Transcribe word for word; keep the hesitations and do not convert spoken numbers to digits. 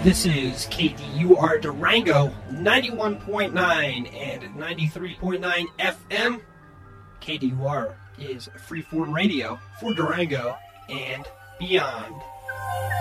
This is K D U R Durango, ninety-one point nine and ninety-three point nine F M. K D U R is freeform radio for Durango and beyond.